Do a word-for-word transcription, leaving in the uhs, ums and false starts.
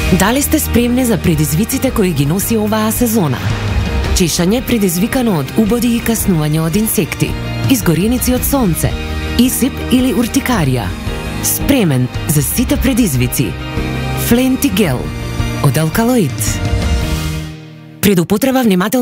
Дали сте спремни за предизвиците кои ги носи оваа сезона? Чешање предизвикано од убоди и каснување од инсекти, изгореници од сонце, исип или уртикарија. Спремен за сите предизвици. Фленти гел од алкалоид. Пред употреба внимателно